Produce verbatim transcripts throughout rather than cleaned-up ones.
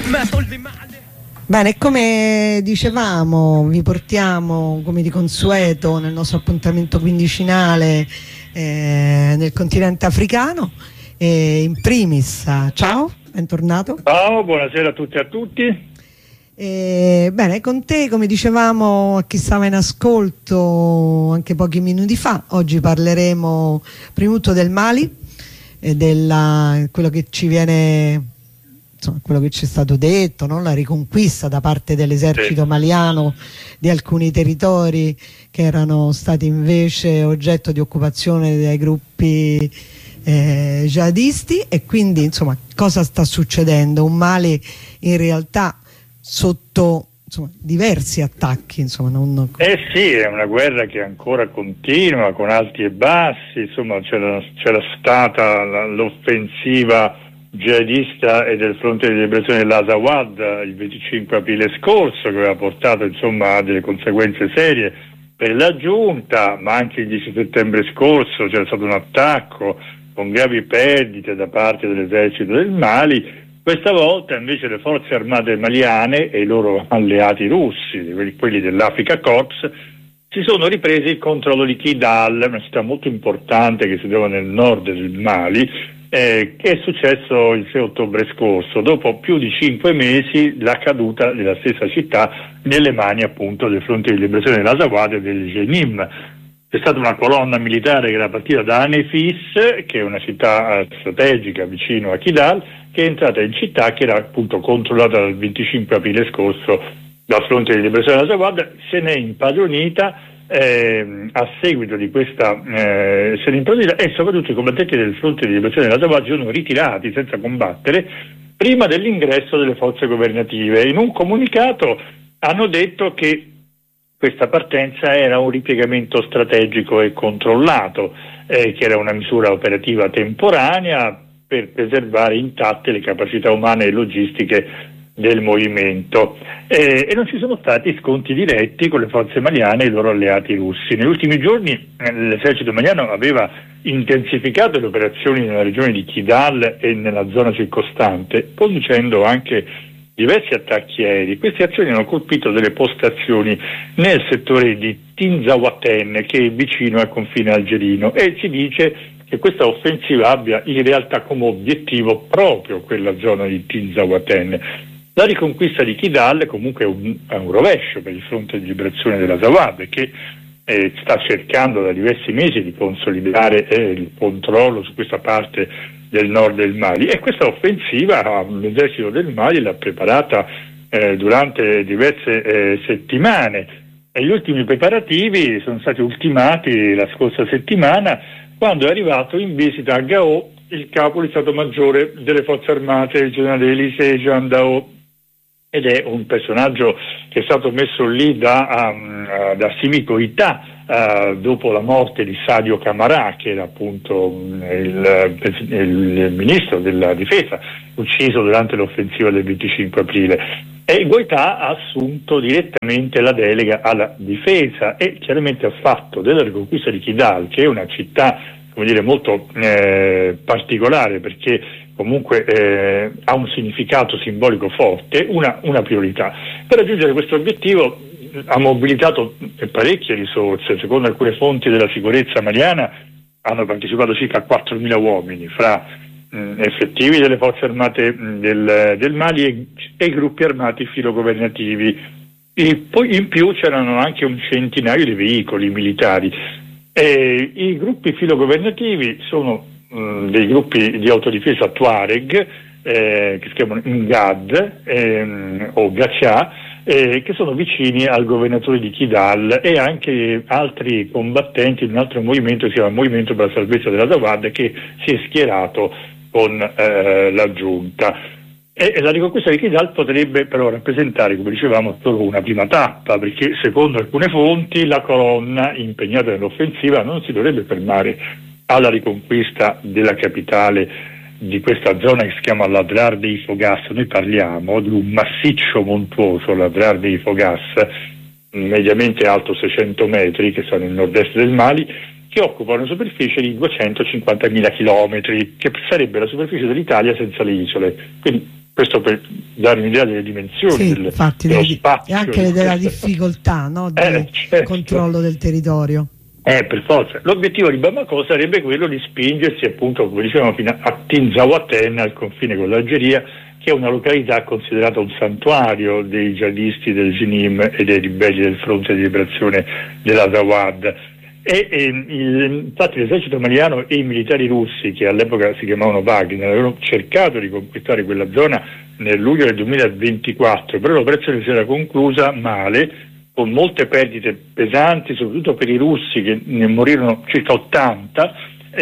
Bene, come dicevamo, vi portiamo come di consueto nel nostro appuntamento quindicinale eh, nel continente africano. E in primis, ciao, bentornato. Ciao, buonasera a tutti e a tutti. Eh, bene, con te, come dicevamo a chi stava in ascolto anche pochi minuti fa, oggi parleremo prima di tutto del Mali e della quello che ci viene, insomma, quello che ci è stato detto, no? La riconquista da parte dell'esercito sì. maliano di alcuni territori che erano stati invece oggetto di occupazione dai gruppi eh, jihadisti, e quindi insomma cosa sta succedendo? Un Mali in realtà sotto insomma, diversi attacchi, insomma, non... Eh sì, è una guerra che ancora continua con alti e bassi, insomma c'era, c'era stata l'offensiva jihadista e del fronte di liberazione dell'Azawad il venticinque aprile scorso, che aveva portato insomma a delle conseguenze serie per la giunta, ma anche il dieci settembre scorso c'era stato un attacco con gravi perdite da parte dell'esercito del Mali. Questa volta invece le forze armate maliane e i loro alleati russi, quelli dell'Africa Corps, si sono ripresi il controllo di Kidal, una città molto importante che si trova nel nord del Mali, eh, che è successo il sei ottobre scorso, dopo più di cinque mesi la caduta della stessa città nelle mani appunto del fronte di liberazione dell'Azawad e del Jenim. C'è stata una colonna militare che era partita da Anefis, che è una città strategica vicino a Kidal, che è entrata in città, che era appunto controllata dal venticinque aprile scorso dal fronte di liberazione dell'Azawad, se n'è impadronita eh, a seguito di questa eh, se n'è impadronita, e soprattutto i combattenti del fronte di liberazione dell'Azawad si sono ritirati senza combattere prima dell'ingresso delle forze governative. In un comunicato hanno detto che questa partenza era un ripiegamento strategico e controllato, eh, che era una misura operativa temporanea per preservare intatte le capacità umane e logistiche del movimento, eh, e non ci sono stati scontri diretti con le forze maliane e i loro alleati russi. Negli ultimi giorni eh, l'esercito maliano aveva intensificato le operazioni nella regione di Kidal e nella zona circostante, conducendo anche diversi attacchi aerei. Queste azioni hanno colpito delle postazioni nel settore di Tinzawaten, che è vicino al confine algerino, e si dice che questa offensiva abbia in realtà come obiettivo proprio quella zona di Tinzawaten. La riconquista di Kidal comunque è un, è un rovescio per il fronte di liberazione dell'Azawad, che eh, sta cercando da diversi mesi di consolidare eh, il controllo su questa parte del nord del Mali, e questa offensiva l'esercito del Mali l'ha preparata eh, durante diverse eh, settimane, e gli ultimi preparativi sono stati ultimati la scorsa settimana, quando è arrivato in visita a Gao il capo di Stato Maggiore delle Forze Armate, il generale Elisée Jean Dao, ed è un personaggio che è stato messo lì da, um, da Assimi Goïta uh, dopo la morte di Sadio Camara, che era appunto um, il, il, il ministro della difesa, ucciso durante l'offensiva del venticinque aprile. E Goïta ha assunto direttamente la delega alla difesa e chiaramente ha fatto della riconquista di Kidal, che è una città, come dire, molto eh, particolare, perché comunque eh, ha un significato simbolico forte, una, una priorità. Per raggiungere questo obiettivo ha mobilitato parecchie risorse. Secondo alcune fonti della sicurezza maliana hanno partecipato circa quattromila uomini, fra mh, effettivi delle forze armate mh, del, del Mali e, e gruppi armati filogovernativi. E poi in più c'erano anche un centinaio di veicoli militari. E i gruppi filogovernativi sono dei gruppi di autodifesa Tuareg, eh, che si chiamano Ngad ehm, o Gacha, eh, che sono vicini al governatore di Kidal, e anche altri combattenti di un altro movimento che si chiama Movimento per la Salvezza dell'Azawad, che si è schierato con eh, la giunta. E, e la riconquista di Kidal potrebbe però rappresentare, come dicevamo, solo una prima tappa, perché secondo alcune fonti la colonna impegnata nell'offensiva non si dovrebbe fermare alla riconquista della capitale di questa zona che si chiama l'Adrar dei Fogas. Noi parliamo di un massiccio montuoso, l'Adrar dei Fogas, mediamente alto seicento metri, che sta nel nord-est del Mali, che occupa una superficie di duecentocinquantamila chilometri, che sarebbe la superficie dell'Italia senza le isole. Quindi questo per dare un'idea delle dimensioni, sì, del, infatti, dello delle, spazio e anche di della questa... difficoltà, no, di eh, certo. controllo del territorio. Eh, per forza. L'obiettivo di Bamako sarebbe quello di spingersi, appunto, come dicevamo, fino a Tinzaouaten, al confine con l'Algeria, che è una località considerata un santuario dei jihadisti del Jenim e dei ribelli del fronte di liberazione dell'Azawad. E, e il, infatti l'esercito maliano e i militari russi, che all'epoca si chiamavano Wagner, avevano cercato di conquistare quella zona nel luglio del duemilaventiquattro, però l'operazione si era conclusa male, con molte perdite pesanti, soprattutto per i russi, che ne morirono circa ottanta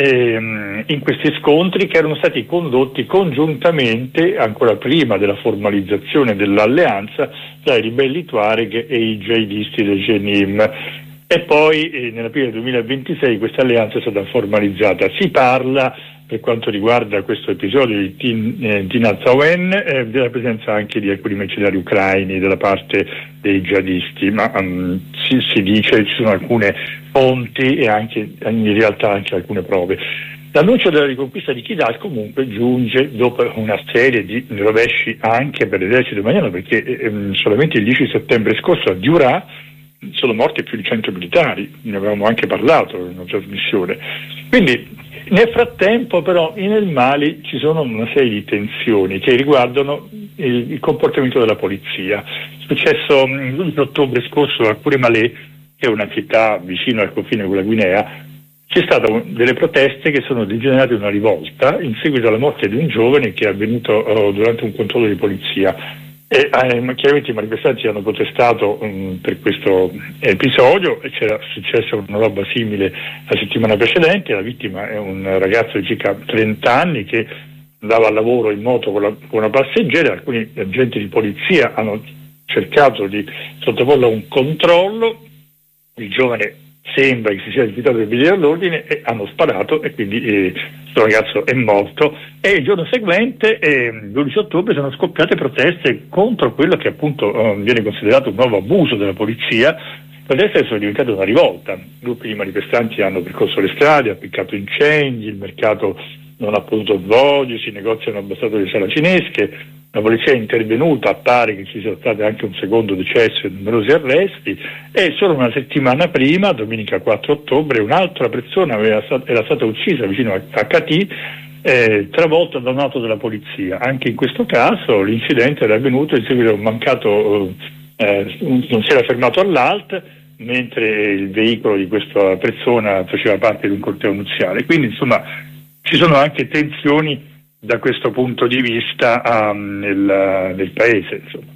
ehm, in questi scontri, che erano stati condotti congiuntamente, ancora prima della formalizzazione dell'alleanza, tra i ribelli Tuareg e i jihadisti del Jenim. E poi eh, nell'aprile del duemilaventisei questa alleanza è stata formalizzata. Si parla, per quanto riguarda questo episodio di Tinzaouaten, eh, della presenza anche di alcuni mercenari ucraini dalla parte dei jihadisti, ma um, si, si dice, ci sono alcune fonti e anche in realtà anche alcune prove. L'annuncio della riconquista di Kidal comunque giunge dopo una serie di rovesci anche per l'esercito maliano, perché eh, solamente il dieci settembre scorso a Diurah sono morti più di cento militari, ne avevamo anche parlato in una trasmissione. Quindi nel frattempo però nel Mali ci sono una serie di tensioni che riguardano il, il comportamento della polizia. È successo l'undici ottobre scorso a Couremalé, che è una città vicino al confine con la Guinea. C'è stata delle proteste che sono degenerate in una rivolta in seguito alla morte di un giovane che è avvenuto uh, durante un controllo di polizia. E, eh, chiaramente i manifestanti hanno protestato um, per questo episodio, e c'era successo una roba simile la settimana precedente. La vittima è un ragazzo di circa trenta anni che andava al lavoro in moto con, la, con una passeggera. Alcuni agenti di polizia hanno cercato di sottoporlo a un controllo. Il giovane sembra che si sia rifiutato di obbedire all'ordine e hanno sparato, e quindi eh, questo ragazzo è morto. E il giorno seguente, eh, dodici ottobre, sono scoppiate proteste contro quello che appunto eh, viene considerato un nuovo abuso della polizia. Le proteste sono diventate una rivolta, gruppi di manifestanti hanno percorso le strade, appiccato incendi, il mercato non ha potuto svolgersi, i negozi hanno abbassato le saracinesche. La polizia è intervenuta, pare che ci sia stato anche un secondo decesso e numerosi arresti, e solo una settimana prima, domenica quattro ottobre, un'altra persona aveva, era stata uccisa vicino a, a Cati, eh, travolta da un'auto della polizia. Anche in questo caso l'incidente era avvenuto in seguito a un mancato, eh, non si era fermato all'alto, mentre il veicolo di questa persona faceva parte di un corteo nuziale. Quindi insomma ci sono anche tensioni da questo punto di vista um, nel, nel paese, insomma.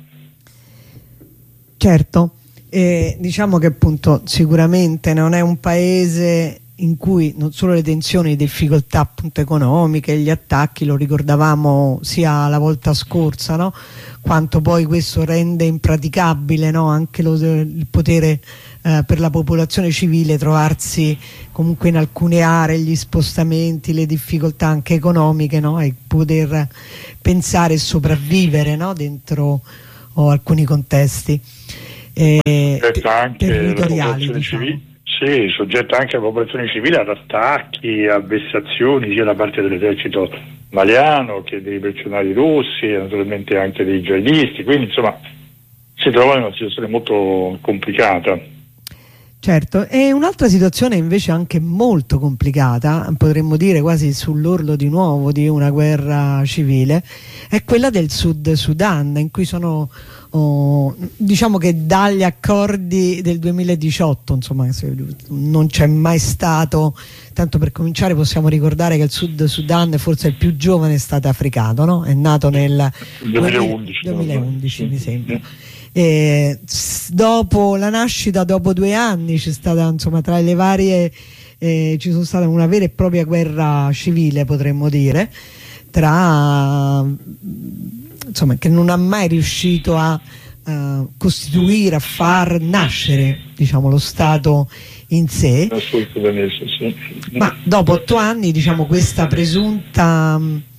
Certo, eh, diciamo che appunto sicuramente non è un paese in cui non solo le tensioni, le difficoltà appunto economiche, gli attacchi, lo ricordavamo sia la volta scorsa, no? Quanto poi questo rende impraticabile, no? Anche lo, il potere eh, per la popolazione civile trovarsi comunque in alcune aree, gli spostamenti, le difficoltà anche economiche, no? E poter pensare e sopravvivere, no? Dentro oh, alcuni contesti eh, anche territoriali, diciamo. Sì, soggetta anche la popolazione civile ad attacchi, a vessazioni sia da parte dell'esercito maliano che dei mercenari russi e naturalmente anche dei jihadisti, quindi insomma si trova in una situazione molto complicata. Certo, e un'altra situazione invece anche molto complicata, potremmo dire quasi sull'orlo di nuovo di una guerra civile, è quella del Sud Sudan, in cui sono oh, diciamo che dagli accordi del duemiladiciotto, insomma, non c'è mai stato, tanto per cominciare possiamo ricordare che il Sud Sudan forse è il più giovane stato africano, no? È nato nel duemilaundici, duemilaundici mi sembra. E dopo la nascita, dopo due anni, c'è stata, insomma, tra le varie eh, ci sono stata una vera e propria guerra civile, potremmo dire, tra insomma, che non ha mai riuscito a uh, costituire, a far nascere, diciamo, lo Stato in sé. Ma dopo otto anni, diciamo, questa presunta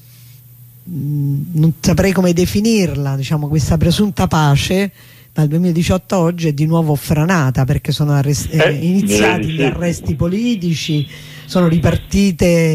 non saprei come definirla, diciamo, questa presunta pace dal duemiladiciotto a oggi è di nuovo franata, perché sono arrest- eh, iniziati gli arresti politici, sono ripartite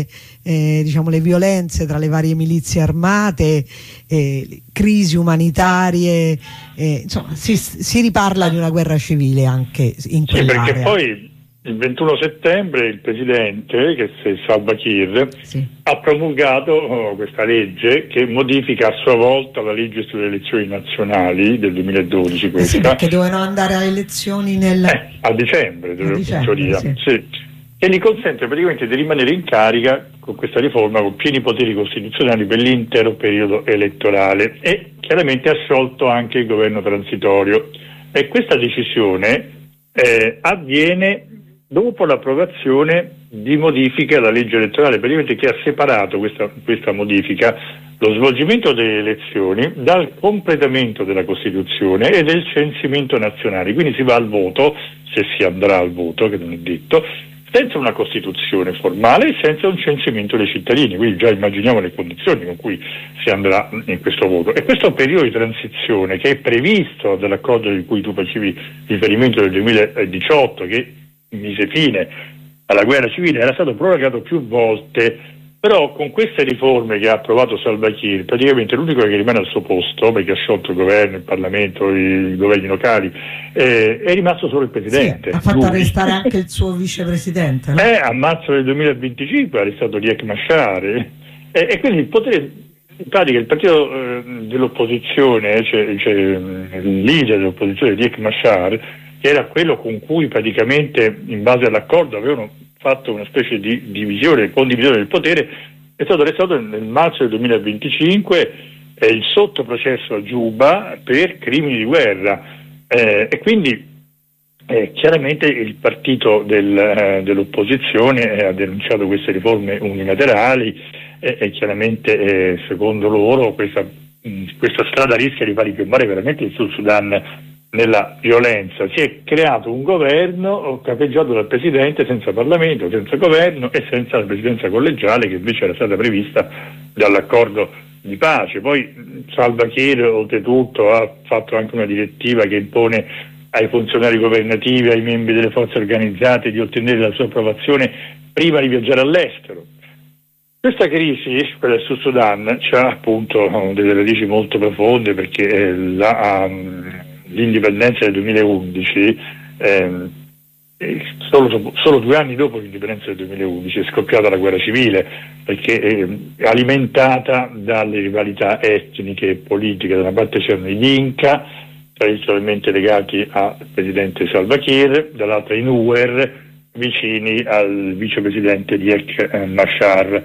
eh, diciamo, le violenze tra le varie milizie armate, eh, crisi umanitarie, eh, insomma si, si riparla di una guerra civile anche in quell'area. Sì, perché poi il ventuno settembre il presidente, che è Salva Kiir, sì. ha promulgato oh, questa legge che modifica a sua volta la legge sulle elezioni nazionali del duemiladodici. Questa. Sì, perché dovevano andare a elezioni nel... eh, a dicembre, a dicembre sì. Sì. E gli consente praticamente di rimanere in carica con questa riforma con pieni poteri costituzionali per l'intero periodo elettorale, e chiaramente ha sciolto anche il governo transitorio. E questa decisione eh, avviene dopo l'approvazione di modifiche alla legge elettorale, praticamente, che ha separato questa, questa modifica, lo svolgimento delle elezioni, dal completamento della Costituzione e del censimento nazionale. Quindi si va al voto, se si andrà al voto, che non è detto, senza una Costituzione formale e senza un censimento dei cittadini. Quindi già immaginiamo le condizioni con cui si andrà in questo voto. E questo periodo di transizione, che è previsto dall'accordo di cui tu facevi riferimento del duemiladiciotto, che mise fine alla guerra civile, era stato prorogato più volte, però con queste riforme che ha approvato Salva Kiir, praticamente l'unico che rimane al suo posto, perché ha sciolto il governo, il Parlamento, i governi locali, eh, è rimasto solo il presidente. Sì, ha fatto lui. arrestare anche il suo vicepresidente, no? Eh, a marzo del duemilaventicinque ha arrestato Riek Machar, eh, e quindi il potere, in pratica il partito eh, dell'opposizione, cioè, cioè il leader dell'opposizione Riek Machar, che era quello con cui praticamente in base all'accordo avevano fatto una specie di divisione, condivisione del potere, è stato arrestato nel marzo del duemilaventicinque, è il sottoprocesso a Giuba per crimini di guerra, eh, e quindi eh, chiaramente il partito del, eh, dell'opposizione eh, ha denunciato queste riforme unilaterali eh, e chiaramente eh, secondo loro questa, mh, questa strada rischia di far piombare veramente il Sud Sudan nella violenza. Si è creato un governo capeggiato dal presidente, senza Parlamento, senza governo e senza la presidenza collegiale, che invece era stata prevista dall'accordo di pace. Poi Salva Kiir oltretutto ha fatto anche una direttiva che impone ai funzionari governativi, ai membri delle forze organizzate, di ottenere la sua approvazione prima di viaggiare all'estero. Questa crisi, quella del Sud Sudan, ha appunto delle radici molto profonde, perché la um, l'indipendenza del duemilaundici, ehm, solo, solo due anni dopo l'indipendenza del duemilaundici è scoppiata la guerra civile, perché è alimentata dalle rivalità etniche e politiche. Da una parte c'erano gli Inca, tradizionalmente legati al presidente Salva Kiir, dall'altra i Nuer, vicini al vicepresidente Riek Machar.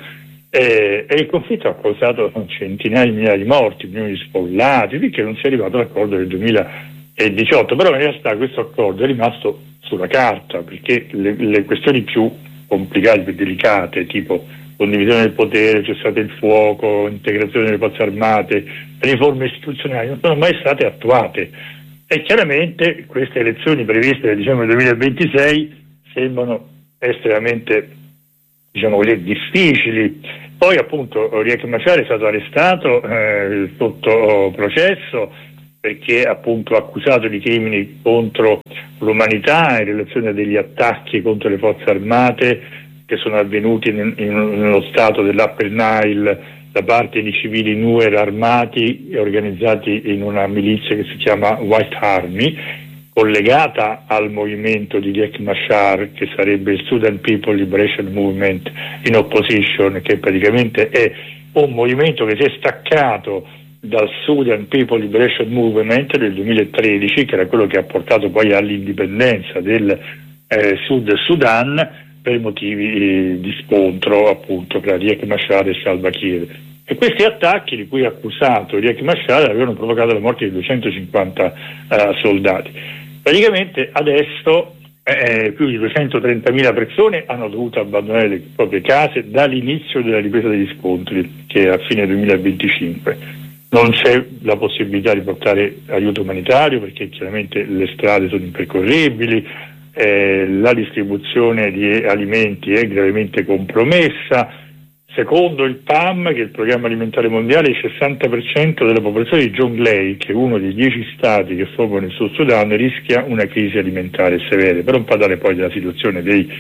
E, e il conflitto ha causato centinaia di migliaia di morti, milioni di sfollati, finché non si è arrivato all'accordo del duemiladiciotto. Però in realtà questo accordo è rimasto sulla carta, perché le, le questioni più complicate, più delicate, tipo condivisione del potere, cessate il fuoco, integrazione delle forze armate, riforme istituzionali, non sono mai state attuate. E chiaramente queste elezioni previste nel dicembre duemilaventisei sembrano estremamente, diciamo così, difficili. Poi appunto Riek Machar è stato arrestato eh, sotto processo, perché appunto accusato di crimini contro l'umanità in relazione a degli attacchi contro le forze armate che sono avvenuti in, in, nello stato dell'Upper Nile da parte di civili Nuer armati e organizzati in una milizia che si chiama White Army, collegata al movimento di Riek Machar, che sarebbe il Sudan People Liberation Movement in Opposition, che praticamente è un movimento che si è staccato dal Sudan People Liberation Movement del duemilatredici, che era quello che ha portato poi all'indipendenza del eh, Sud Sudan, per motivi eh, di scontro appunto tra Riek Machar e Salva Kiir. E questi attacchi, di cui è accusato Riek Machar, avevano provocato la morte di duecentocinquanta eh, soldati. Praticamente adesso eh, più di duecentotrentamila persone hanno dovuto abbandonare le proprie case dall'inizio della ripresa degli scontri, che è a fine duemilaventicinque. Non c'è la possibilità di portare aiuto umanitario, perché chiaramente le strade sono impercorribili, eh, la distribuzione di alimenti è gravemente compromessa. Secondo il P A M, che è il Programma Alimentare Mondiale, il sessanta per cento della popolazione di Jonglei, che è uno dei dieci stati che formano il Sud Sudan, rischia una crisi alimentare severa. Per non parlare poi della situazione dei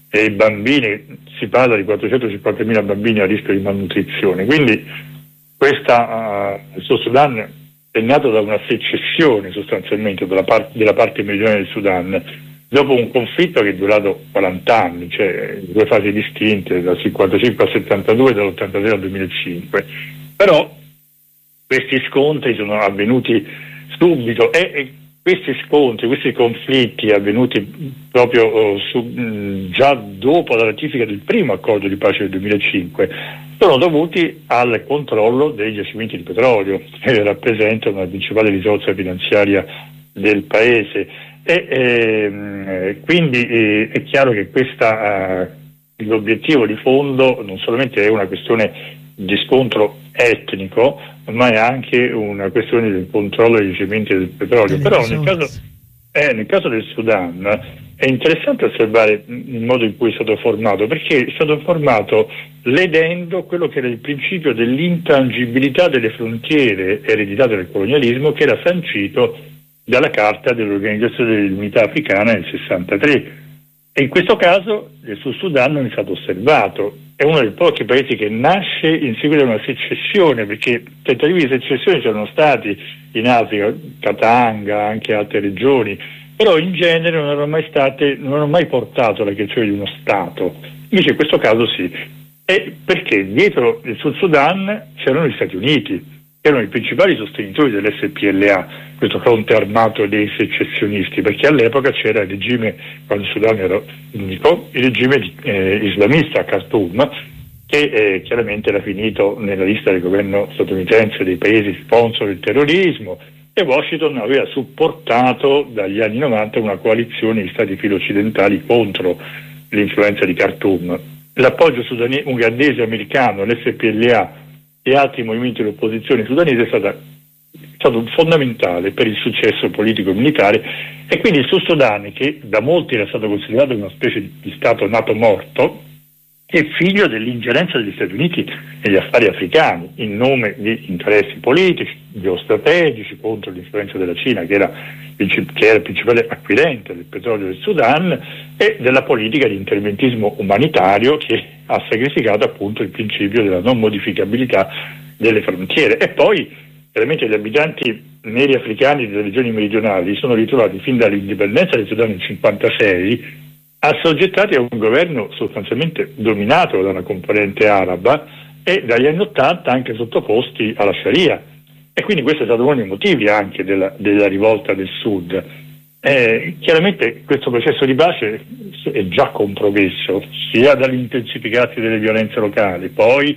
e i bambini, si parla di quattrocentocinquantamila bambini a rischio di malnutrizione. Quindi questa, uh, il Sud Sudan è nato da una secessione sostanzialmente della, par- della parte meridionale del Sudan, dopo un conflitto che è durato quaranta anni, cioè due fasi distinte, dal cinquantacinque al settantadue e dall'ottantatré al duemilacinque. Però questi scontri sono avvenuti subito e, e questi scontri, questi conflitti avvenuti proprio oh, su, mh, già dopo la ratifica del primo accordo di pace del duemilacinque sono dovuti al controllo dei giacimenti di petrolio, che rappresentano la principale risorsa finanziaria del paese. E ehm, quindi eh, è chiaro che questa, eh, l'obiettivo di fondo non solamente è una questione di scontro etnico, ma è anche una questione del controllo dei giacimenti del petrolio. Però nel caso, eh, nel caso del Sudan è interessante osservare il modo in cui è stato formato, perché è stato formato ledendo quello che era il principio dell'intangibilità delle frontiere ereditate dal colonialismo, che era sancito dalla Carta dell'Organizzazione dell'Unità Africana nel sessantatré. E in questo caso il Sud Sudan non è stato osservato. È uno dei pochi paesi che nasce in seguito a una secessione, perché tentativi di secessione c'erano stati in Africa, Katanga, anche altre regioni, però in genere non erano mai state, non hanno mai portato alla creazione di uno Stato. Invece in questo caso sì. E perché dietro il Sud Sudan c'erano gli Stati Uniti, che erano i principali sostenitori dell'S P L A, questo fronte armato dei secessionisti, perché all'epoca c'era il regime, quando il Sudan era unico, il regime eh, islamista a Khartoum, che eh, chiaramente era finito nella lista del governo statunitense dei paesi sponsor del terrorismo, e Washington aveva supportato dagli anni novanta una coalizione di stati filo-occidentali contro l'influenza di Khartoum. L'appoggio sudanese, ugandese, americano, l'S P L A e altri movimenti di opposizione sudanese è stata, è stato fondamentale per il successo politico e militare, e quindi il Sud Sudan, che da molti era stato considerato una specie di Stato nato morto, è figlio dell'ingerenza degli Stati Uniti negli affari africani in nome di interessi politici, geostrategici, contro l'influenza della Cina, che era, che era il principale acquirente del petrolio del Sudan, e della politica di interventismo umanitario che ha sacrificato appunto il principio della non modificabilità delle frontiere. E poi chiaramente gli abitanti neri africani delle regioni meridionali sono ritrovati fin dall'indipendenza del Sudan nel cinquantasei assoggettati a un governo sostanzialmente dominato da una componente araba e dagli anni ottanta anche sottoposti alla Sharia. E quindi questo è stato uno dei motivi anche della, della rivolta del Sud. Eh, chiaramente questo processo di pace è già compromesso sia dall'intensificarsi delle violenze locali, poi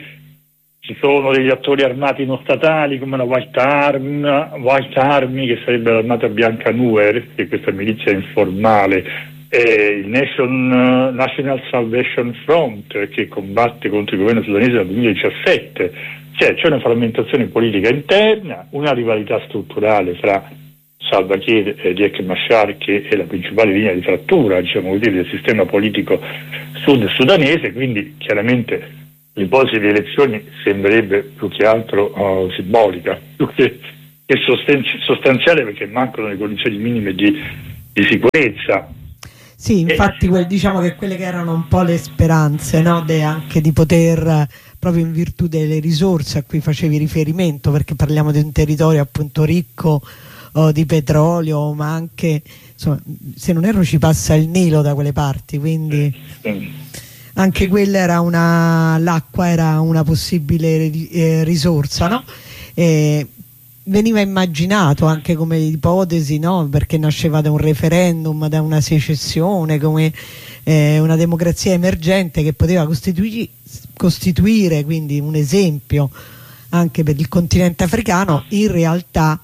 ci sono degli attori armati non statali come la White Army, White Army che sarebbe l'armata bianca Nuer, che è questa milizia informale, e il Nation, National Salvation Front, che combatte contro il governo sudanese dal duemiladiciassette. Cioè, c'è una frammentazione politica interna, una rivalità strutturale fra Salva Kiir e Riek Machar, che è la principale linea di frattura, diciamo così, del sistema politico sud-sudanese. Quindi chiaramente l'ipotesi di elezioni sembrerebbe più che altro uh, simbolica, più che, che sostanziale, perché mancano le condizioni minime di, di sicurezza. Sì, infatti que- diciamo che quelle che erano un po' le speranze, no? De, anche di poter, proprio in virtù delle risorse a cui facevi riferimento, perché parliamo di un territorio appunto ricco oh, di petrolio, ma anche, insomma, se non erro ci passa il Nilo da quelle parti, quindi anche quella era una, l'acqua era una possibile eh, risorsa, no? E, veniva immaginato anche come ipotesi, no? Perché nasceva da un referendum, da una secessione, come eh, una democrazia emergente che poteva costitui costituire quindi un esempio anche per il continente africano. In realtà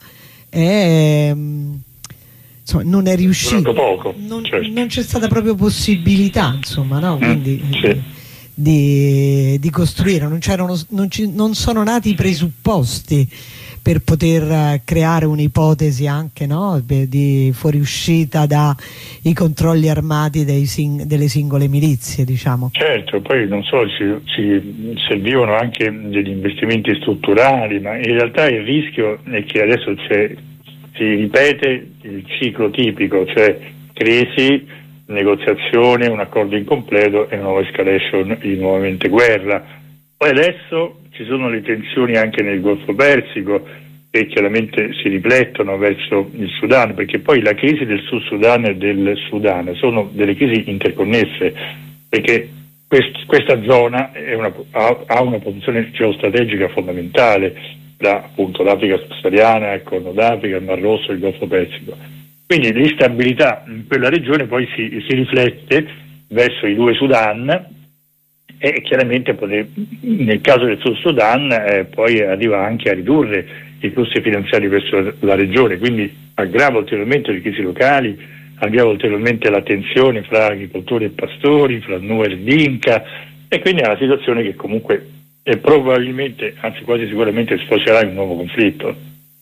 è, insomma, non è riuscito, poco, non, certo. non c'è stata proprio possibilità, insomma, no? Quindi, mm, sì. di, di costruire, non, c'erano, non, ci, non sono nati i presupposti per poter creare un'ipotesi anche, no, di fuoriuscita dai controlli armati dei sing delle singole milizie, diciamo. Certo, poi non so, ci, ci servivano anche degli investimenti strutturali, ma in realtà il rischio è che adesso si ripete il ciclo tipico, cioè crisi, negoziazione, un accordo incompleto e una nuova escalation di nuovamente guerra. Poi adesso ci sono le tensioni anche nel Golfo Persico, che chiaramente si riflettono verso il Sudan, perché poi la crisi del Sud Sudan e del Sudan sono delle crisi interconnesse, perché quest- questa zona è una, ha, ha una posizione geostrategica fondamentale tra appunto l'Africa subsahariana, il Corno d'Africa, il Mar Rosso e il Golfo Persico. Quindi l'instabilità in quella regione poi si, si riflette verso i due Sudan, e chiaramente poter, nel caso del Sud Sudan eh, poi arriva anche a ridurre i flussi finanziari verso la regione, quindi aggrava ulteriormente le crisi locali, aggrava ulteriormente la tensione fra agricoltori e pastori, fra Nuer e Dinka, e quindi è una situazione che comunque è probabilmente, anzi quasi sicuramente sfocerà in un nuovo conflitto.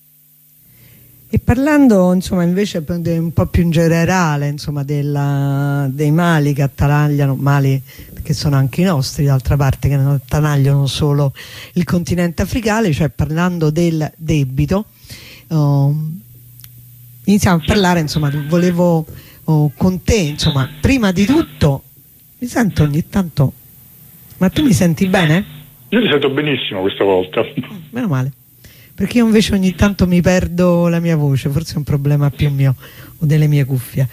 E parlando insomma invece un po' più in generale insomma della, dei mali che attanagliano, mali che sono anche i nostri d'altra parte, che non attanagliano solo il continente africano, cioè parlando del debito, oh, iniziamo a parlare insomma, volevo oh, con te insomma, prima di tutto mi sento ogni tanto, ma tu mi senti bene? Io ti sento benissimo questa volta. Meno male, perché io invece ogni tanto mi perdo la mia voce, forse è un problema più mio o delle mie cuffie.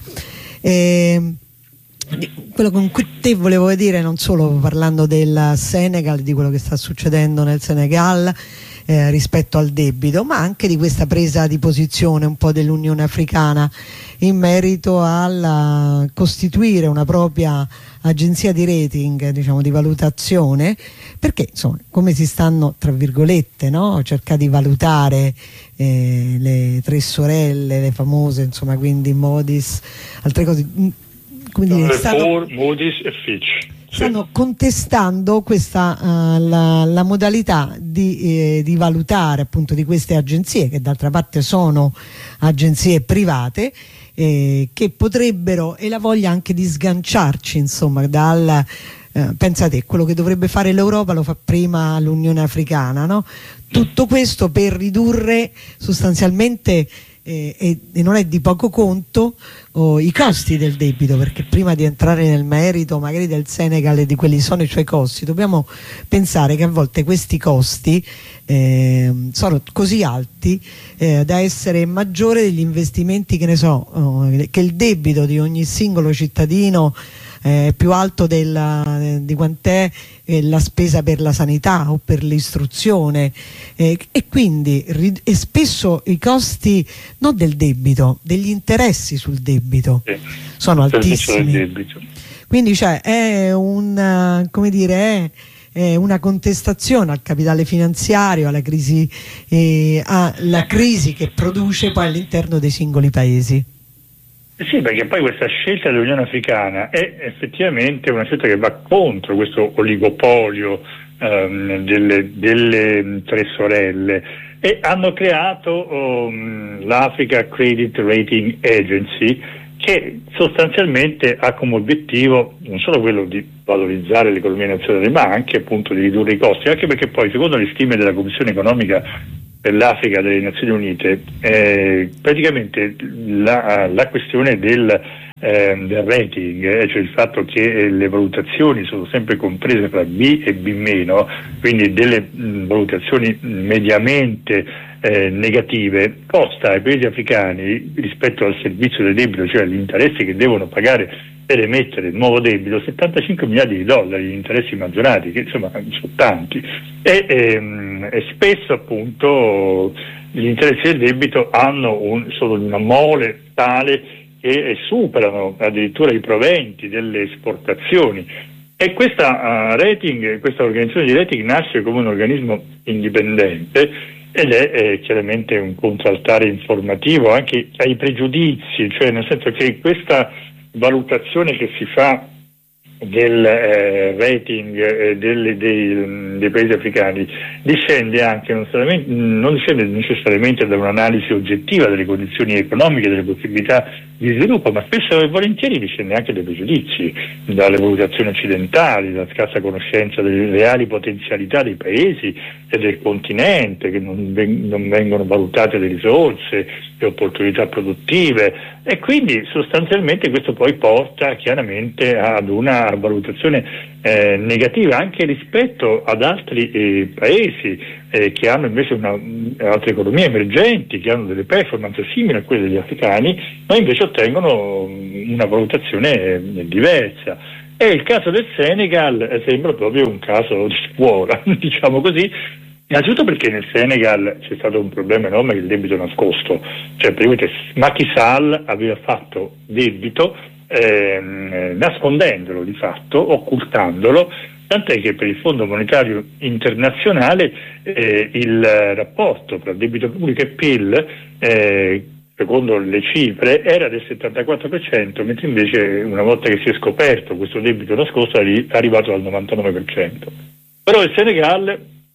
E quello con cui te volevo dire, non solo parlando del Senegal, di quello che sta succedendo nel Senegal eh, rispetto al debito, ma anche di questa presa di posizione un po' dell'Unione Africana in merito a costituire una propria agenzia di rating, diciamo di valutazione, perché insomma come si stanno tra virgolette no? cercare di valutare eh, le tre sorelle, le famose insomma, quindi Moody's, altre cose, come dire, stanno, Moody's e Fitch stanno contestando questa uh, la, la modalità di, eh, di valutare appunto di queste agenzie, che d'altra parte sono agenzie private, eh, che potrebbero, e la voglia anche di sganciarci insomma dal eh, pensate, quello che dovrebbe fare l'Europa lo fa prima l'Unione Africana, no? Tutto questo per ridurre sostanzialmente eh, e, e non è di poco conto oh, i costi del debito, perché prima di entrare nel merito magari del Senegal e di quelli sono i suoi costi, dobbiamo pensare che a volte questi costi eh, sono così alti eh, da essere maggiore degli investimenti, che ne so, oh, che il debito di ogni singolo cittadino è più alto della, di quant'è eh, la spesa per la sanità o per l'istruzione, eh, e quindi e spesso i costi non del debito, degli interessi sul debito sì, sono altissimi, quindi cioè è un, come dire, è, è una contestazione al capitale finanziario, alla crisi, eh, alla crisi che produce poi all'interno dei singoli paesi. Sì, perché poi questa scelta dell'Unione Africana è effettivamente una scelta che va contro questo oligopolio um, delle, delle tre sorelle, e hanno creato um, l'Africa Credit Rating Agency, che sostanzialmente ha come obiettivo non solo quello di valorizzare l'economia nazionale, ma anche appunto di ridurre i costi, anche perché poi secondo le stime della Commissione Economica per l'Africa delle Nazioni Unite, eh, praticamente la, la questione del, eh, del rating, eh, cioè il fatto che eh, le valutazioni sono sempre comprese tra B e B meno, quindi delle mh, valutazioni mediamente eh, negative, costa ai paesi africani rispetto al servizio del debito, cioè gli interessi che devono pagare per emettere il nuovo debito, settantacinque miliardi di dollari di interessi maggiorati, che insomma sono tanti, e, ehm, e spesso appunto gli interessi del debito hanno un, sono una mole tale che superano addirittura i proventi delle esportazioni. E questa uh, rating, questa organizzazione di rating nasce come un organismo indipendente ed è eh, chiaramente un contraltare informativo anche ai pregiudizi, cioè nel senso che questa valutazione che si fa del eh, rating eh, delle, dei, dei paesi africani discende anche non, solamente, non discende necessariamente da un'analisi oggettiva delle condizioni economiche, delle possibilità di sviluppo, ma spesso e volentieri discende anche dai pregiudizi, dalle valutazioni occidentali, dalla scarsa conoscenza delle reali potenzialità dei paesi e del continente, che non, veng- non vengono valutate le risorse, le opportunità produttive, e quindi sostanzialmente questo poi porta chiaramente ad una valutazione eh, negativa anche rispetto ad altri eh, paesi eh, che hanno invece una, altre economie emergenti, che hanno delle performance simili a quelle degli africani, ma invece ottengono una valutazione eh, diversa. E il caso del Senegal eh, sembra proprio un caso di scuola, diciamo così, innanzitutto perché nel Senegal c'è stato un problema enorme, il debito nascosto, cioè praticamente Macky Sall aveva fatto debito ehm, nascondendolo di fatto, occultandolo, tant'è che per il Fondo Monetario Internazionale eh, il rapporto tra debito pubblico e P I L eh, secondo le cifre era del settantaquattro per cento, mentre invece una volta che si è scoperto questo debito nascosto è arrivato al novantanove per cento. Però il Senegal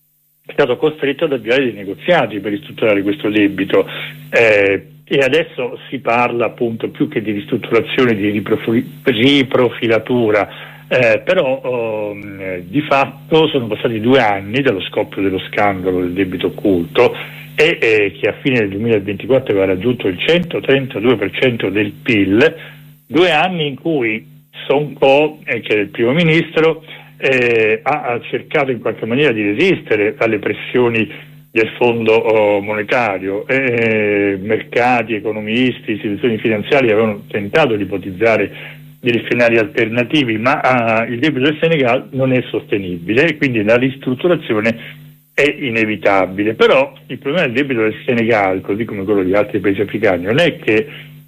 è stato costretto ad avviare dei negoziati per ristrutturare questo debito eh, e adesso si parla appunto più che di ristrutturazione, di riprofi- riprofilatura, eh, però oh, di fatto sono passati due anni dallo scoppio dello scandalo del debito occulto e eh, che a fine del duemilaventiquattro aveva raggiunto il centotrentadue per cento del P I L, due anni in cui Sonko, eh, che è il primo ministro, Eh, ha, ha cercato in qualche maniera di resistere alle pressioni del Fondo oh, monetario. Eh, mercati, economisti, istituzioni finanziarie avevano tentato di ipotizzare degli scenari alternativi, ma ah, il debito del Senegal non è sostenibile e quindi la ristrutturazione è inevitabile. Però il problema del debito del Senegal, così come quello di altri paesi africani, non è che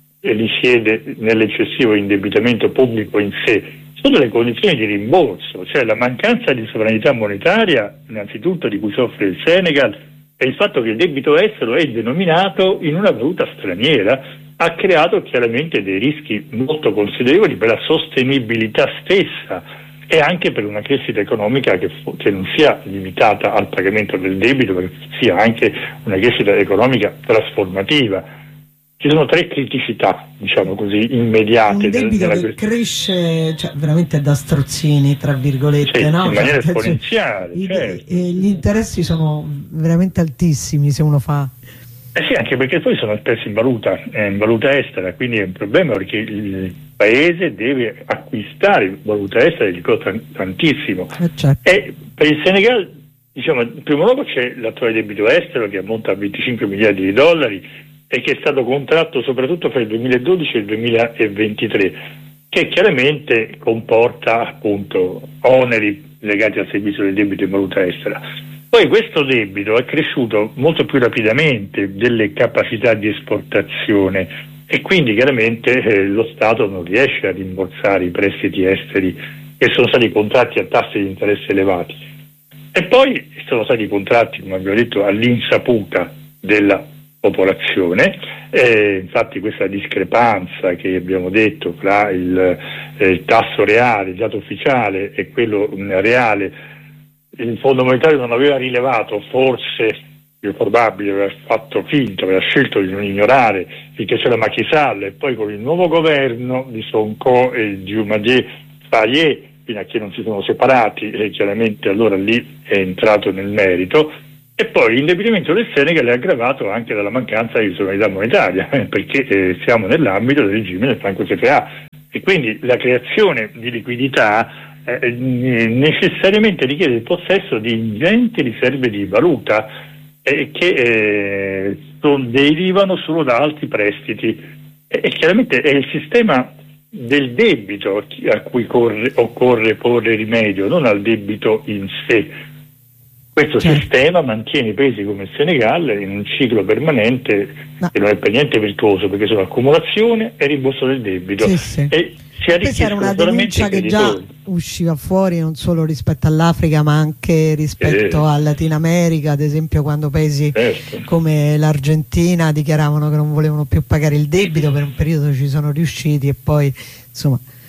risiede nell'eccessivo indebitamento pubblico in sé, sono le condizioni di rimborso, cioè la mancanza di sovranità monetaria innanzitutto di cui soffre il Senegal e il fatto che il debito estero è denominato in una valuta straniera ha creato chiaramente dei rischi molto considerevoli per la sostenibilità stessa e anche per una crescita economica che, che non sia limitata al pagamento del debito, ma che sia anche una crescita economica trasformativa. Ci sono tre criticità, diciamo così, immediate. Un debito nella, che nella... cresce, cioè, veramente da strozzini, tra virgolette, sì, no? in maniera cioè, esponenziale. I, certo. e gli interessi sono veramente altissimi se uno fa... Eh sì, anche perché poi sono espressi in valuta, eh, in valuta estera, quindi è un problema perché il paese deve acquistare valuta estera e gli costa tantissimo. Eh, certo. E per il Senegal, diciamo, in primo luogo c'è l'attuale debito estero che ammonta a venticinque miliardi di dollari, e che è stato contratto soprattutto fra il duemiladodici e il duemilaventitré, che chiaramente comporta appunto oneri legati al servizio del debito in valuta estera. Poi questo debito è cresciuto molto più rapidamente delle capacità di esportazione e quindi chiaramente eh, lo Stato non riesce a rimborsare i prestiti esteri che sono stati contratti a tassi di interesse elevati. E poi sono stati contratti, come abbiamo detto, all'insaputa della popolazione, eh, infatti questa discrepanza che abbiamo detto fra il, eh, il tasso reale, il dato ufficiale e quello mh, reale, il Fondo Monetario non aveva rilevato, forse più probabile aveva fatto finto, aveva scelto di non ignorare finché c'era Macky Sall, e poi con il nuovo governo di Sonko e di Diomaye Faye, fino a che non si sono separati, e chiaramente allora lì è entrato nel merito. E poi l'indebitamento del Senegal è aggravato anche dalla mancanza di sovranità monetaria, eh, perché eh, siamo nell'ambito del regime del Franco C F A e quindi la creazione di liquidità eh, necessariamente richiede il possesso di ingenti riserve di valuta eh, che eh, son, derivano solo da alti prestiti e, e chiaramente è il sistema del debito a cui corre, occorre porre rimedio, non al debito in sé. Questo certo. sistema mantiene i paesi come il Senegal in un ciclo permanente no. che non è per niente virtuoso, perché sono accumulazione e rimborso del debito. Sì, sì. E si questa era una denuncia che già usciva fuori non solo rispetto all'Africa ma anche rispetto eh. al Latino America, ad esempio quando paesi certo. come l'Argentina dichiaravano che non volevano più pagare il debito, per un periodo ci sono riusciti e poi insomma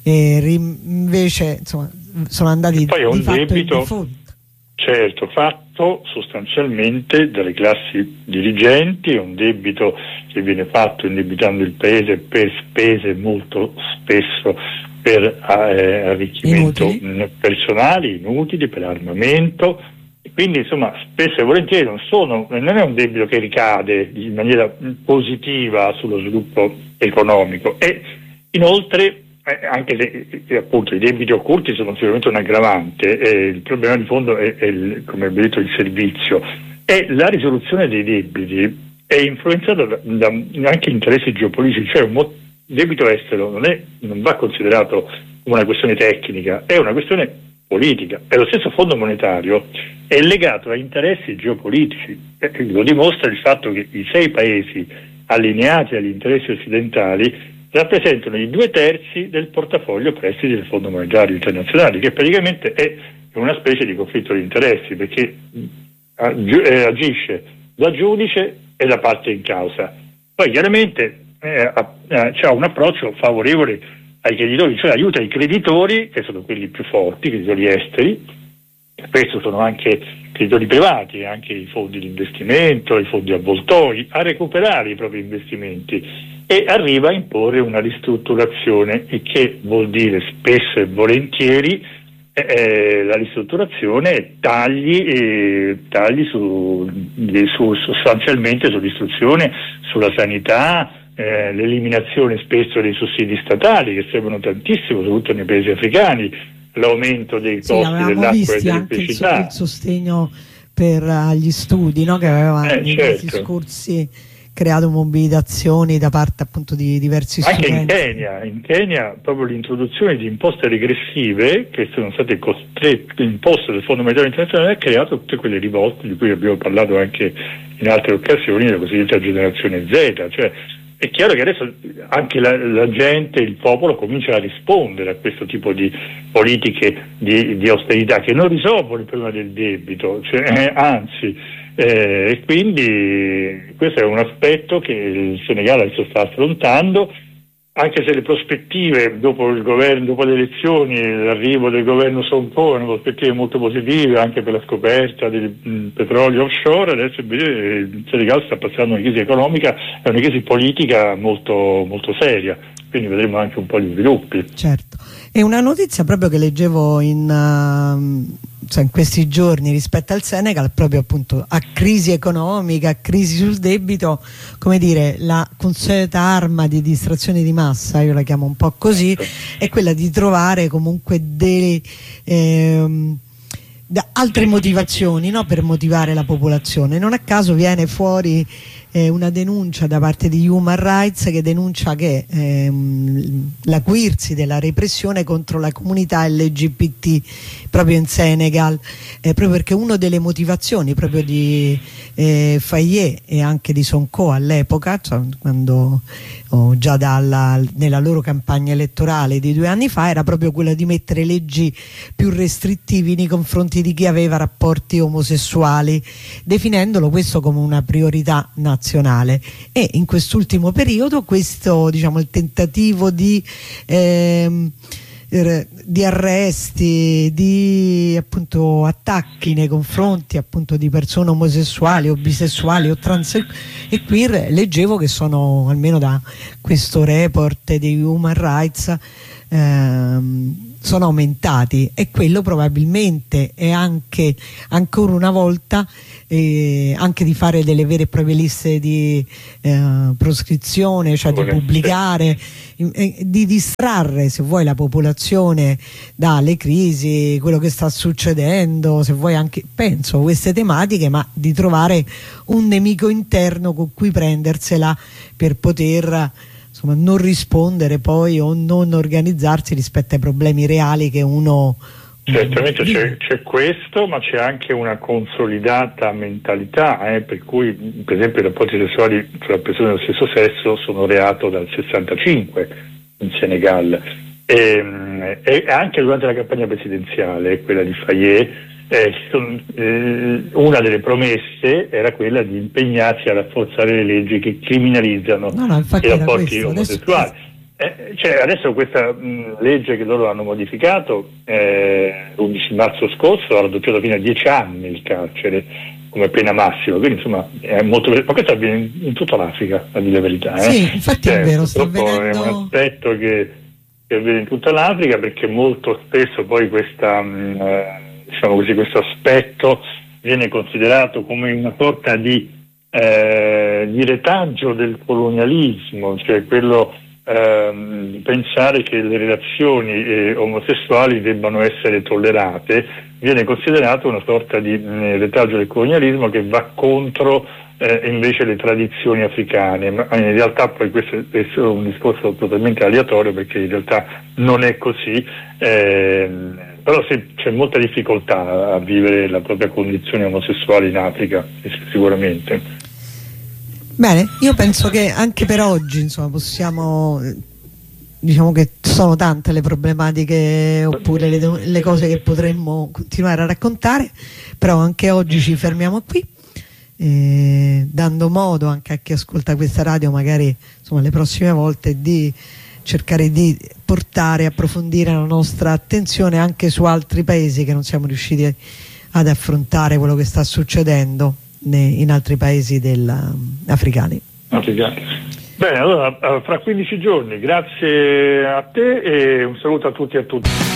e invece insomma, sono andati e poi è un di fatto debito, in default. Certo, fatto sostanzialmente dalle classi dirigenti, è un debito che viene fatto indebitando il paese per spese molto spesso per eh, arricchimento Inutili. personali, inutili, per armamento. Quindi insomma spesso e volentieri non, sono, non è un debito che ricade in maniera positiva sullo sviluppo economico e inoltre eh, anche se eh, appunto i debiti occulti sono sicuramente un aggravante, eh, il problema di fondo è, è il, come abbiamo detto, il servizio, e la risoluzione dei debiti è influenzata da, da anche interessi geopolitici, cioè un mo- debito estero non, è, non va considerato come una questione tecnica, è una questione politica, e lo stesso Fondo monetario è legato a interessi geopolitici, eh, lo dimostra il fatto che i sei paesi allineati agli interessi occidentali rappresentano i due terzi del portafoglio prestiti del Fondo monetario internazionale, che praticamente è una specie di conflitto di interessi, perché agisce da giudice e da parte in causa. Poi chiaramente eh, c'è un approccio favorevole ai creditori, cioè aiuta i creditori, che sono quelli più forti, i creditori esteri, spesso sono anche creditori privati, anche i fondi di investimento, i fondi avvoltoi, a recuperare i propri investimenti, e arriva a imporre una ristrutturazione, il che vuol dire spesso e volentieri eh, la ristrutturazione è tagli, eh, tagli su, su, sostanzialmente sull'istruzione, sulla sanità, eh, l'eliminazione spesso dei sussidi statali che servono tantissimo, soprattutto nei paesi africani, l'aumento dei sì, costi dell'acqua e dell'elettricità. Il sostegno per uh, gli studi, no? Che aveva eh, nei certo. scorsi creato mobilitazioni da parte appunto di diversi anche studenti. Anche in Kenya, in Kenya proprio l'introduzione di imposte regressive che sono state costrette, imposte dal Fondo monetario internazionale, ha creato tutte quelle rivolte di cui abbiamo parlato anche in altre occasioni, della cosiddetta generazione Z. Cioè è chiaro che adesso anche la, la gente, il popolo comincia a rispondere a questo tipo di politiche di, di austerità che non risolvono il problema del debito, cioè, eh, anzi Eh, e quindi questo è un aspetto che il Senegal adesso sta affrontando, anche se le prospettive dopo il governo, dopo le elezioni, l'arrivo del governo Sonko hanno prospettive molto positive anche per la scoperta del mh, petrolio offshore. Adesso invece il Senegal sta passando una crisi economica e una crisi politica molto, molto seria, quindi vedremo anche un po' gli sviluppi. Certo, e una notizia proprio che leggevo in, uh, cioè in questi giorni rispetto al Senegal, proprio appunto a crisi economica, a crisi sul debito, come dire, la consueta arma di distrazione di massa, io la chiamo un po' così, è quella di trovare comunque delle ehm, da altre motivazioni, no, per motivare la popolazione. Non a caso viene fuori eh, una denuncia da parte di Human Rights che denuncia che ehm, l'acuirsi della repressione contro la comunità L G B T proprio in Senegal, eh, proprio perché una delle motivazioni proprio di eh, Faye e anche di Sonko all'epoca, cioè, quando oh, già dalla, nella loro campagna elettorale di due anni fa, era proprio quella di mettere leggi più restrittivi nei confronti di chi aveva rapporti omosessuali, definendolo questo come una priorità nazionale. E in quest'ultimo periodo questo, diciamo, il tentativo di ehm, di arresti, di appunto attacchi nei confronti appunto di persone omosessuali o bisessuali o trans e queer, leggevo che sono, almeno da questo report di Human Rights, ehm, sono aumentati, e quello probabilmente è anche ancora una volta eh, anche di fare delle vere e proprie liste di eh, proscrizione, cioè di pubblicare, eh, di distrarre, se vuoi, la popolazione dalle crisi, quello che sta succedendo, se vuoi anche, penso, queste tematiche, ma di trovare un nemico interno con cui prendersela per poter, insomma, non rispondere poi o non organizzarsi rispetto ai problemi reali che uno... Certamente c'è, c'è questo, ma c'è anche una consolidata mentalità, eh, per cui per esempio i rapporti sessuali tra persone dello stesso sesso sono reato dal sessantacinque in Senegal, e, e anche durante la campagna presidenziale, quella di Faye, eh, son, eh, una delle promesse era quella di impegnarsi a rafforzare le leggi che criminalizzano no, no, i rapporti omosessuali. Eh, cioè adesso questa mh, legge che loro hanno modificato eh, l'undici marzo scorso ha raddoppiato fino a dieci anni il carcere come pena massima, quindi insomma è molto, ma questo avviene in, in tutta l'Africa, a dire la verità. Eh? Sì, infatti cioè, è vero, sta purtroppo avvenendo... è un aspetto che, che avviene in tutta l'Africa, perché molto spesso poi questa, mh, eh, diciamo così, questo aspetto viene considerato come una sorta di, eh, di retaggio del colonialismo, cioè quello ehm, di pensare che le relazioni eh, omosessuali debbano essere tollerate, viene considerato una sorta di mh, retaggio del colonialismo che va contro eh, invece le tradizioni africane, ma in realtà poi questo è un discorso totalmente aleatorio, perché in realtà non è così. ehm, Però sì, c'è molta difficoltà a vivere la propria condizione omosessuale in Africa, sicuramente. Bene, io penso che anche per oggi, insomma, possiamo, diciamo che sono tante le problematiche oppure le, le cose che potremmo continuare a raccontare, però anche oggi ci fermiamo qui, eh, dando modo anche a chi ascolta questa radio magari, insomma, le prossime volte di cercare di portare e approfondire la nostra attenzione anche su altri paesi che non siamo riusciti ad affrontare, quello che sta succedendo in altri paesi della, africani. africani. Bene, allora fra quindici giorni, grazie a te e un saluto a tutti e a tutti.